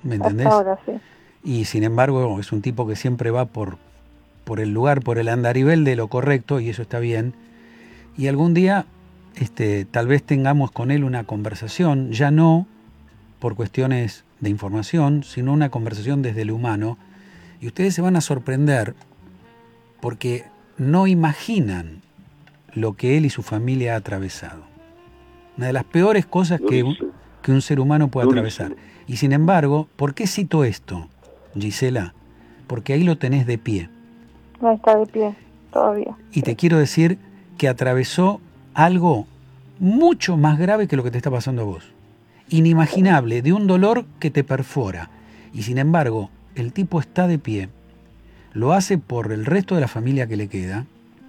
¿me entendés? Hasta ahora sí. Y sin embargo es un tipo que siempre va por el lugar, por el andarivel de lo correcto, y eso está bien. Y algún día tal vez tengamos con él una conversación, ya no por cuestiones de información, sino una conversación desde lo humano, y ustedes se van a sorprender porque no imaginan lo que él y su familia ha atravesado. Una de las peores cosas que un ser humano puede atravesar. Y sin embargo, ¿por qué cito esto, Gisela? Porque ahí lo tenés de pie. No está de pie todavía. Y te quiero decir que atravesó algo mucho más grave que lo que te está pasando a vos. Inimaginable, de un dolor que te perfora. Y sin embargo, el tipo está de pie, lo hace por el resto de la familia que le queda,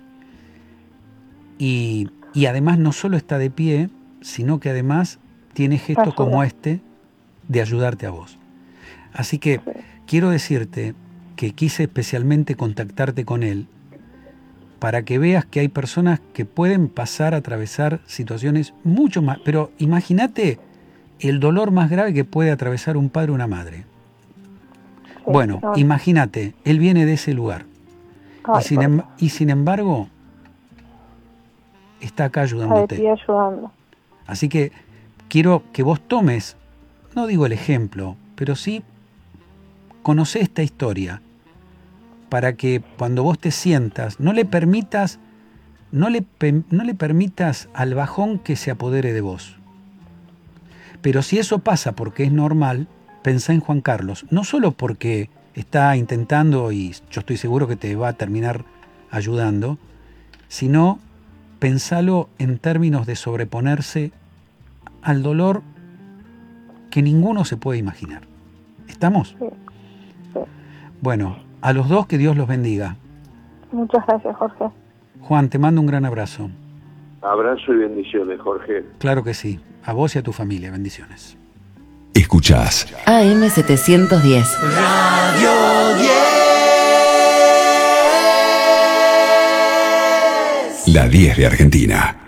y además no solo está de pie, sino que además tiene gestos como este de ayudarte a vos. Así que quiero decirte que quise especialmente contactarte con él para que veas que hay personas que pueden pasar a atravesar situaciones mucho más, pero imagínate el dolor más grave que puede atravesar un padre o una madre. Bueno, imagínate, él viene de ese lugar. Y sin embargo, está acá ayudándote. Así que quiero que vos tomes, no digo el ejemplo, pero sí conocé esta historia, para que cuando vos te sientas, no le permitas al bajón que se apodere de vos. Pero si eso pasa porque es normal, pensá en Juan Carlos, no solo porque está intentando y yo estoy seguro que te va a terminar ayudando, sino pensalo en términos de sobreponerse al dolor que ninguno se puede imaginar. ¿Estamos? Sí. Sí. Bueno, a los dos que Dios los bendiga. Muchas gracias, Jorge. Juan, te mando un gran abrazo. Abrazo y bendiciones, Jorge. Claro que sí. A vos y a tu familia. Bendiciones. Escuchás AM710 Radio 10. La 10 de Argentina.